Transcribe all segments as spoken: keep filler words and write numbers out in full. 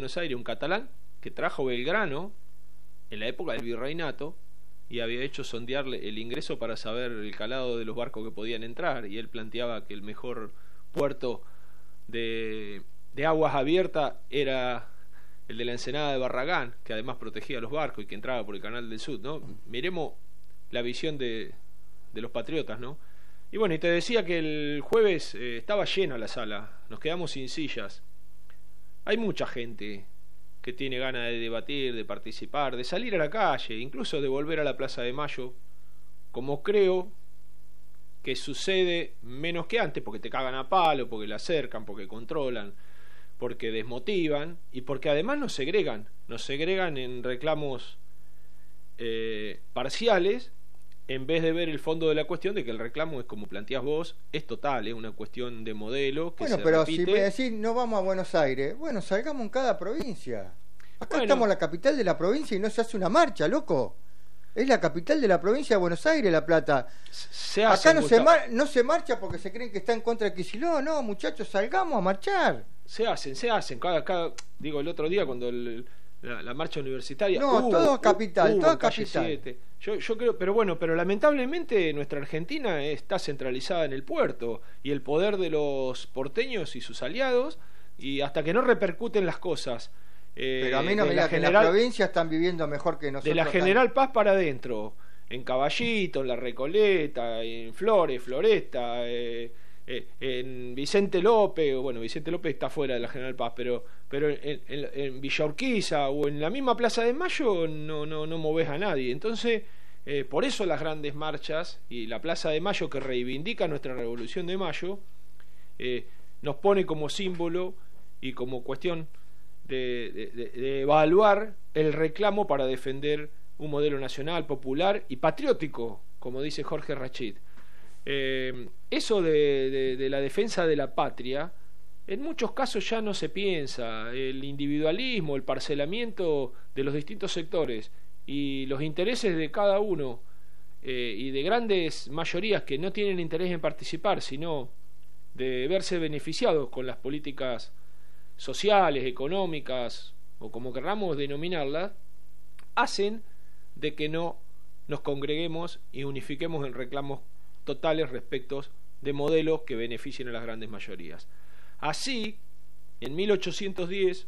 Buenos Aires, un catalán que trajo Belgrano en la época del virreinato y había hecho sondearle el ingreso para saber el calado de los barcos que podían entrar, y él planteaba que el mejor puerto de, de aguas abiertas era el de la Ensenada de Barragán, que además protegía los barcos y que entraba por el Canal del Sur, ¿no? Miremos la visión de, de los patriotas, ¿no? Y bueno, y te decía que el jueves eh, estaba llena la sala, nos quedamos sin sillas. Hay mucha gente que tiene ganas de debatir, de participar, de salir a la calle, incluso de volver a la Plaza de Mayo, como creo que sucede menos que antes, porque te cagan a palo, porque la acercan, porque controlan, porque desmotivan y porque además nos segregan, nos segregan en reclamos eh, parciales, en vez de ver el fondo de la cuestión de que el reclamo es, como planteás vos, es total, es una cuestión de modelo que bueno, se pero repite. Si me decís no vamos a Buenos Aires, bueno, salgamos en cada provincia. Acá Bueno, estamos en la capital de la provincia y no se hace una marcha, loco. Es la capital de la provincia de Buenos Aires, La Plata. Se Acá no se, Gustavo, mar, no se marcha porque se creen que está en contra de Kicillof. No, muchachos, salgamos a marchar. se hacen, se hacen. Cada, cada, digo, el otro día cuando el, la, la marcha universitaria. No, hubo, todo capital, hubo todo en calle capital. siete. Yo, yo creo, pero bueno, pero lamentablemente nuestra Argentina está centralizada en el puerto y el poder de los porteños y sus aliados, y hasta que no repercuten las cosas. Eh, Pero a mí no de me la digas que general, las provincias están viviendo mejor que nosotros. de la acá. General Paz para adentro, en Caballito, en La Recoleta, en Flores, Floresta, eh, eh, en Vicente López, bueno, Vicente López está fuera de la General Paz, pero pero en, en, en Villa Urquiza o en la misma Plaza de Mayo no no no movés a nadie. Entonces, eh, por eso las grandes marchas y la Plaza de Mayo, que reivindica nuestra Revolución de Mayo, eh, nos pone como símbolo y como cuestión de, de, de, de evaluar el reclamo para defender un modelo nacional, popular y patriótico, como dice Jorge Rachid. Eh, eso de, de, de la defensa de la patria, en muchos casos ya no se piensa. El individualismo, el parcelamiento de los distintos sectores y los intereses de cada uno, eh, y de grandes mayorías que no tienen interés en participar, sino de verse beneficiados con las políticas sociales, económicas o como queramos denominarlas, hacen de que no nos congreguemos y unifiquemos en reclamos totales respecto de modelos que beneficien a las grandes mayorías. Así, en mil ochocientos diez,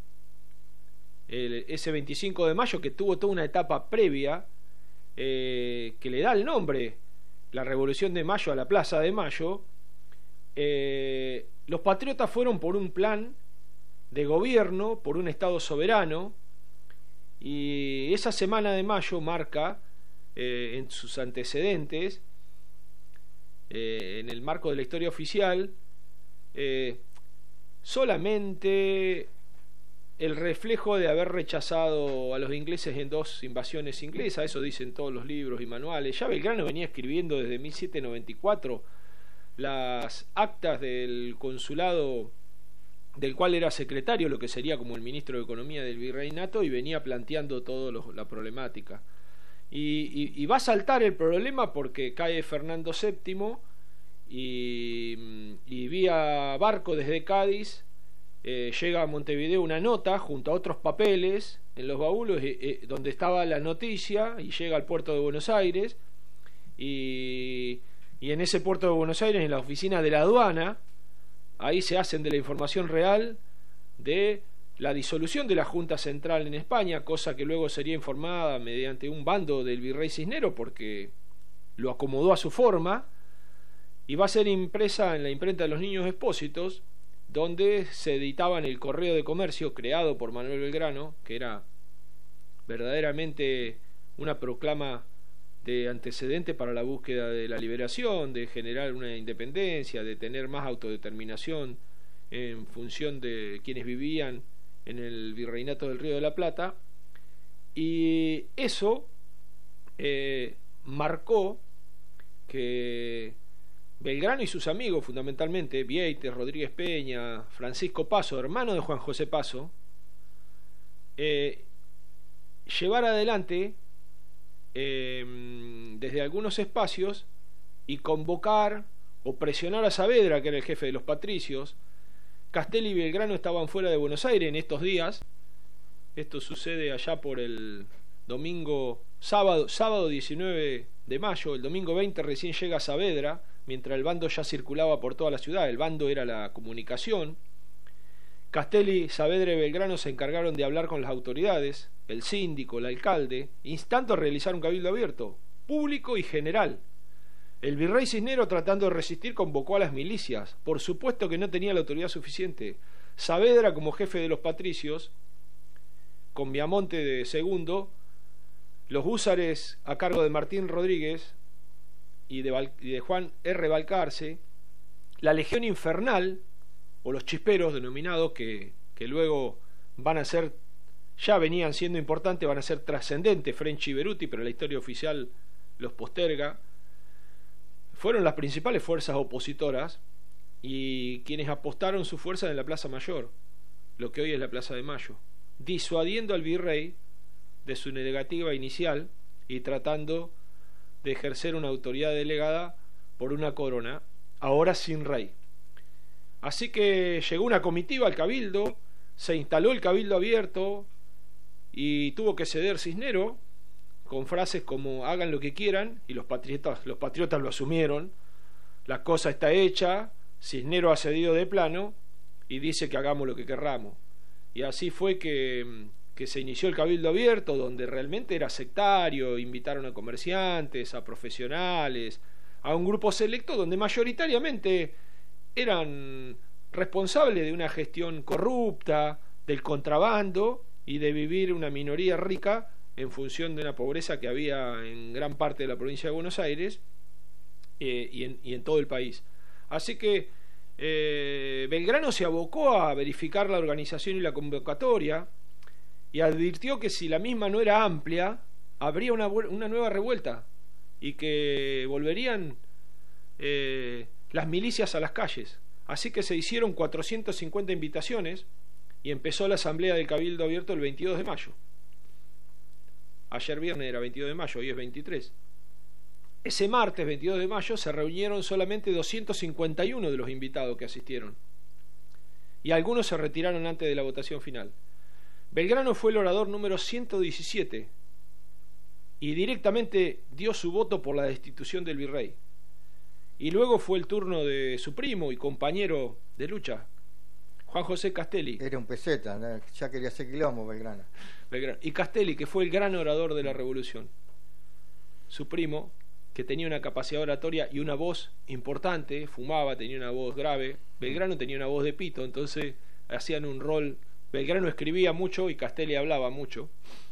el, ese veinticinco de mayo, que tuvo toda una etapa previa, eh, que le da el nombre, la Revolución de Mayo, a la Plaza de Mayo, eh, los patriotas fueron por un plan de gobierno, por un Estado soberano, y esa semana de mayo marca, eh, en sus antecedentes, eh, en el marco de la historia oficial, eh, solamente el reflejo de haber rechazado a los ingleses en dos invasiones inglesas. Eso dicen todos los libros y manuales. Ya Belgrano venía escribiendo desde mil setecientos noventa y cuatro las actas del consulado del cual era secretario, lo que sería como el ministro de Economía del Virreinato, y venía planteando toda la problemática. Y, y, y va a saltar el problema porque cae Fernando séptimo y, y vía barco desde Cádiz eh, llega a Montevideo una nota junto a otros papeles en los baúles, eh, eh, donde estaba la noticia, y llega al puerto de Buenos Aires, y, y en ese puerto de Buenos Aires, en la oficina de la aduana, ahí se hacen de la información real de la disolución de la Junta Central en España, cosa que luego sería informada mediante un bando del virrey Cisneros, porque lo acomodó a su forma, y va a ser impresa en la imprenta de los Niños Expósitos, donde se editaba en el Correo de Comercio, creado por Manuel Belgrano, que era verdaderamente una proclama de antecedente para la búsqueda de la liberación, de generar una independencia, de tener más autodeterminación en función de quienes vivían en el virreinato del Río de la Plata. Y eso eh, marcó que Belgrano y sus amigos, fundamentalmente Vieites, Rodríguez Peña, Francisco Paso, hermano de Juan José Paso, eh, llevar adelante Eh, desde algunos espacios y convocar o presionar a Saavedra, que era el jefe de los patricios, Castelli y Belgrano estaban fuera de Buenos Aires en estos días. Esto sucede allá por el domingo, sábado, sábado diecinueve de mayo. El domingo veinte recién llega a Saavedra, mientras el bando ya circulaba por toda la ciudad. El bando era la comunicación. Castelli, Saavedra y Belgrano se encargaron de hablar con las autoridades, el síndico, el alcalde, instando a realizar un cabildo abierto, público y general. El virrey Cisneros, tratando de resistir, convocó a las milicias. Por supuesto que no tenía la autoridad suficiente. Saavedra, como jefe de los patricios, con Viamonte de segundo, los húsares a cargo de Martín Rodríguez y de, Val y de Juan R. Balcarce, la Legión Infernal, o los chisperos denominados, que, que luego van a ser, ya venían siendo importantes, van a ser trascendentes, French y Beruti, pero la historia oficial los posterga. Fueron las principales fuerzas opositoras y quienes apostaron su fuerza en la Plaza Mayor, lo que hoy es la Plaza de Mayo, disuadiendo al virrey de su negativa inicial y tratando de ejercer una autoridad delegada por una corona, ahora sin rey. Así que llegó una comitiva al cabildo, se instaló el cabildo abierto y tuvo que ceder Cisneros con frases como hagan lo que quieran, y los patriotas, los patriotas lo asumieron. La cosa está hecha, Cisneros ha cedido de plano y dice que hagamos lo que querramos. Y así fue que, que se inició el cabildo abierto, donde realmente era sectario, invitaron a comerciantes, a profesionales, a un grupo selecto donde mayoritariamente eran responsables de una gestión corrupta, del contrabando y de vivir una minoría rica en función de una pobreza que había en gran parte de la provincia de Buenos Aires eh, y, en, y en todo el país. Así que eh, Belgrano se abocó a verificar la organización y la convocatoria y advirtió que si la misma no era amplia, habría una, una nueva revuelta y que volverían eh, las milicias a las calles. Así que se hicieron cuatrocientas cincuenta invitaciones y empezó la asamblea del Cabildo Abierto el veintidós de mayo. Ayer viernes era veintidós de mayo, hoy es veintitrés. Ese martes veintidós de mayo se reunieron solamente doscientos cincuenta y uno de los invitados que asistieron, y algunos se retiraron antes de la votación final. Belgrano fue el orador número ciento diecisiete y directamente dio su voto por la destitución del virrey. Y luego fue el turno de su primo y compañero de lucha, Juan José Castelli. Era un peseta, ¿no? Ya quería hacer quilombo Belgrano. Belgrano. Y Castelli, que fue el gran orador de la revolución. Su primo, que tenía una capacidad oratoria y una voz importante, fumaba, tenía una voz grave. Belgrano tenía una voz de pito, entonces hacían un rol. Belgrano escribía mucho y Castelli hablaba mucho.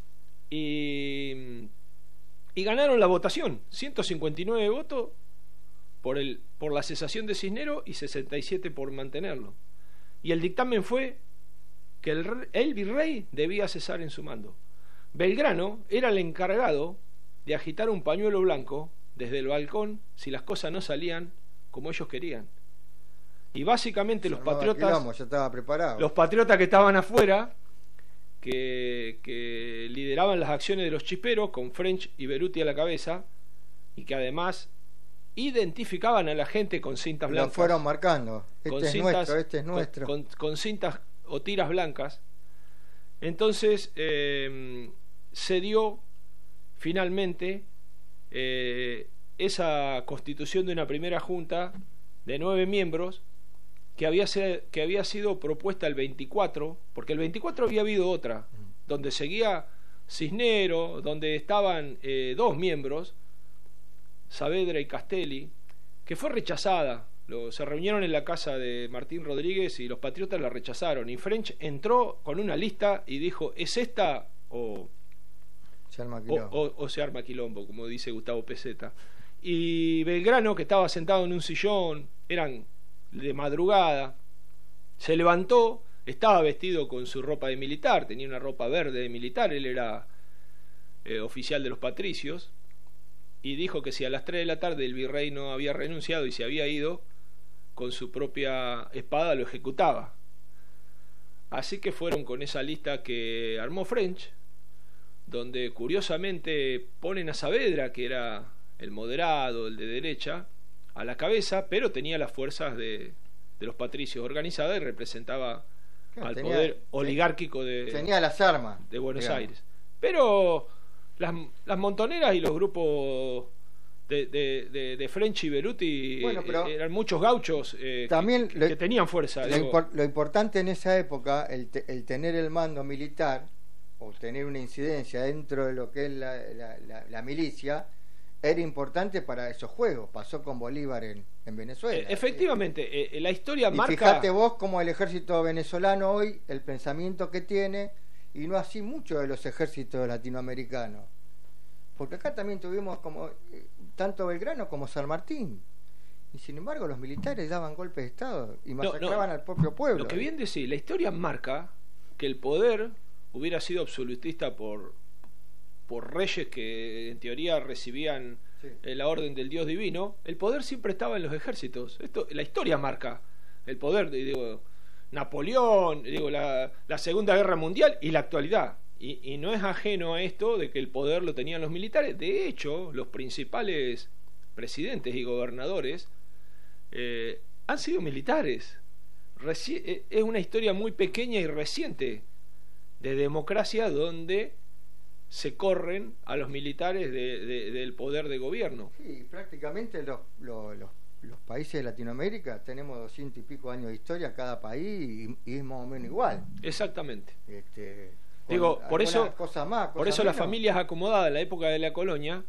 Y, y ganaron la votación, ciento cincuenta y nueve votos por, el, por la cesación de Cisneros y sesenta y siete por mantenerlo. Y el dictamen fue que el, el virrey debía cesar en su mando. Belgrano era el encargado de agitar un pañuelo blanco desde el balcón si las cosas no salían como ellos querían. Y básicamente los patriotas, quilombo, ya estaba preparado. los patriotas que estaban afuera, que, que lideraban las acciones de los chisperos con French y Beruti a la cabeza, y que además identificaban a la gente con cintas blancas. Lo fueron marcando. Este con es cintas, nuestro, este es nuestro. Con, con, con cintas o tiras blancas. Entonces eh, se dio finalmente eh, esa constitución de una primera junta de nueve miembros que había, ser, que había sido propuesta el veinticuatro, porque el veinticuatro había habido otra, donde seguía Cisneros, donde estaban eh, dos miembros, Saavedra y Castelli, que fue rechazada. Lo, se reunieron en la casa de Martín Rodríguez y los patriotas la rechazaron, y French entró con una lista y dijo, ¿es esta o se arma o, o, o se arma quilombo, como dice Gustavo Peseta? Y Belgrano, que estaba sentado en un sillón, eran de madrugada, se levantó, estaba vestido con su ropa de militar, tenía una ropa verde de militar, él era eh, oficial de los patricios, y dijo que si a las tres de la tarde el virrey no había renunciado y se había ido, con su propia espada lo ejecutaba. Así que fueron con esa lista que armó French, donde curiosamente ponen a Saavedra, que era el moderado, el de derecha, a la cabeza, pero tenía las fuerzas de, de los patricios organizada y representaba Claro, al tenía- poder oligárquico de, Tenía las armas. de Buenos digamos. Aires. Pero las, las montoneras y los grupos de, de, de, de French y Beruti Bueno, pero eh, eran muchos gauchos eh, también que, lo- que tenían fuerza. Lo, digo. impor- lo importante en esa época, el, te- el tener el mando militar o tener una incidencia dentro de lo que es la, la- la- la milicia, era importante para esos juegos. Pasó con Bolívar en, en Venezuela. Eh, efectivamente, eh, la historia Y marca... fíjate vos como el ejército venezolano hoy, el pensamiento que tiene, y no así mucho de los ejércitos latinoamericanos. Porque acá también tuvimos como eh, tanto Belgrano como San Martín. Y sin embargo los militares daban golpes de Estado y No, masacraban no. al propio pueblo. Lo que bien decís, la historia marca que el poder hubiera sido absolutista por, por reyes que en teoría recibían Sí. eh, la orden del Dios divino. El poder siempre estaba en los ejércitos. Esto, la historia marca el poder, digo, Napoleón, digo, la, la Segunda Guerra Mundial y la actualidad. Y, y no es ajeno a esto de que el poder lo tenían los militares. De hecho, los principales presidentes y gobernadores eh, han sido militares. Reci- eh, es una historia muy pequeña y reciente de democracia donde se corren a los militares de- de- del poder de gobierno. Sí, prácticamente los, los, los, los países de Latinoamérica tenemos doscientos y pico años de historia cada país y, y es más o menos igual. Exactamente. Este, con Digo, por algunas eso, cosas más, por cosas eso las menos. familias acomodadas en la época de la colonia,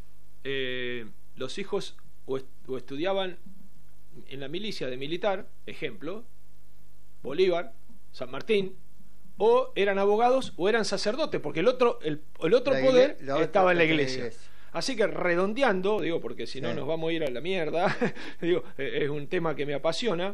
eh, los hijos o, est- o estudiaban en la milicia de militar, ejemplo, Bolívar, San Martín, o eran abogados o eran sacerdotes, porque el otro, el, el otro La poder igle- la otra estaba en la parte de la iglesia. iglesia. Así que redondeando, digo, porque si no Sí. nos vamos a ir a la mierda, digo, eh, es un tema que me apasiona.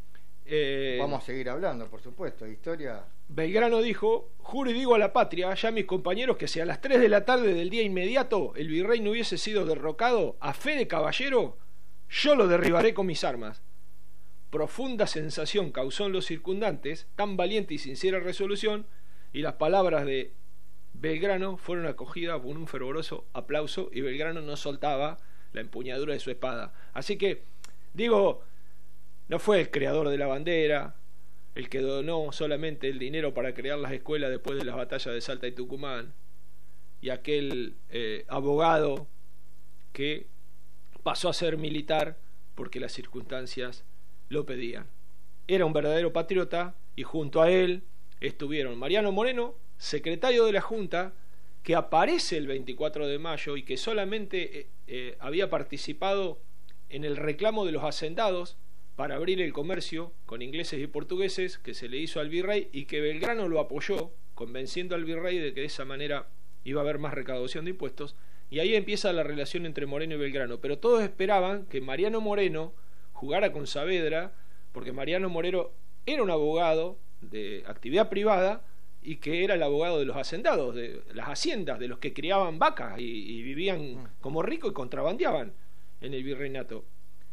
eh, Vamos a seguir hablando, por supuesto, de historia. Belgrano dijo: juro y digo a la patria, ya mis compañeros, que si a las tres de la tarde del día inmediato el virrey no hubiese sido derrocado, a fe de caballero, yo lo derribaré con mis armas. Profunda sensación causó en los circundantes tan valiente y sincera resolución, y las palabras de Belgrano fueron acogidas con un fervoroso aplauso, y Belgrano no soltaba la empuñadura de su espada. Así que, digo, no fue el creador de la bandera, el que donó solamente el dinero para crear las escuelas después de las batallas de Salta y Tucumán, y aquel eh, abogado que pasó a ser militar porque las circunstancias lo pedían. Era un verdadero patriota, y junto a él estuvieron Mariano Moreno, secretario de la Junta, que aparece el veinticuatro de mayo y que solamente eh, eh, había participado en el reclamo de los hacendados para abrir el comercio con ingleses y portugueses que se le hizo al virrey, y que Belgrano lo apoyó, convenciendo al virrey de que de esa manera iba a haber más recaudación de impuestos. Y ahí empieza la relación entre Moreno y Belgrano. Pero todos esperaban que Mariano Moreno jugara con Saavedra, porque Mariano Moreno era un abogado de actividad privada y que era el abogado de los hacendados, de las haciendas, de los que criaban vacas y, y vivían como ricos y contrabandeaban en el virreinato.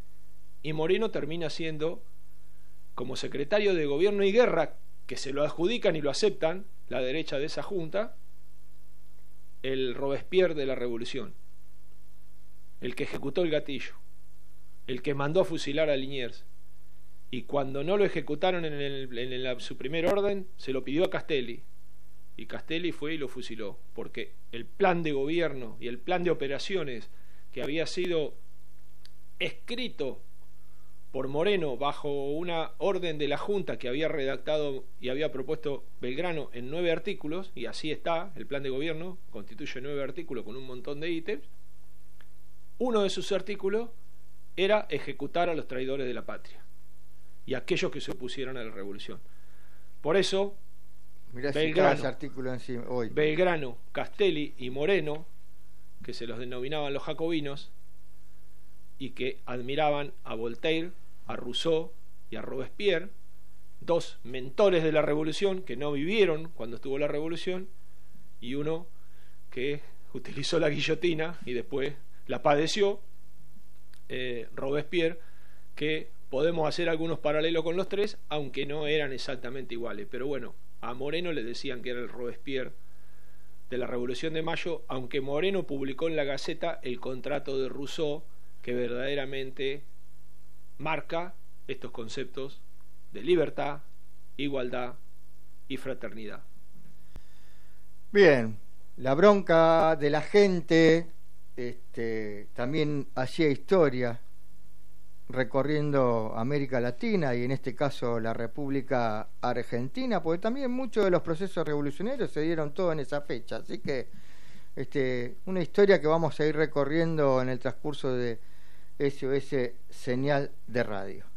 Y Moreno termina siendo, como secretario de Gobierno y Guerra, que se lo adjudican y lo aceptan la derecha de esa junta, el Robespierre de la Revolución, el que ejecutó el gatillo, el que mandó a fusilar a Liniers. Y cuando no lo ejecutaron en, el, en el, su primer orden, se lo pidió a Castelli, y Castelli fue y lo fusiló, porque el plan de gobierno y el plan de operaciones que había sido escrito por Moreno bajo una orden de la Junta que había redactado y había propuesto Belgrano en nueve artículos, y así está, el plan de gobierno constituye nueve artículos con un montón de ítems. Uno de sus artículos era ejecutar a los traidores de la patria y a aquellos que se opusieran a la revolución. Por eso Mirá si Belgrano. cae ese artículo encima hoy. Belgrano, Castelli y Moreno, que se los denominaban los jacobinos, y que admiraban a Voltaire, a Rousseau y a Robespierre, dos mentores de la revolución que no vivieron cuando estuvo la revolución, y uno que utilizó la guillotina y después la padeció, eh, Robespierre, que podemos hacer algunos paralelos con los tres, aunque no eran exactamente iguales. Pero bueno, a Moreno le decían que era el Robespierre de la Revolución de Mayo, aunque Moreno publicó en la Gaceta el contrato de Rousseau, que verdaderamente marca estos conceptos de libertad, igualdad y fraternidad. Bien, la bronca de la gente este, también hacía historia recorriendo América Latina y en este caso la República Argentina, porque también muchos de los procesos revolucionarios se dieron todo en esa fecha, así que este, una historia que vamos a ir recorriendo en el transcurso de S O S Señal de Radio.